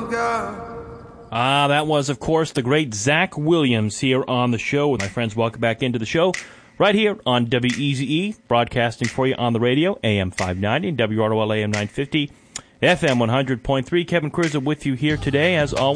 of God. That was, of course, the great Zach Williams here on the show. My friends, welcome back into the show right here on WEZE, broadcasting for you on the radio, AM 590, WROL AM 950, FM 100.3. Kevin Kruzza with you here today, as always.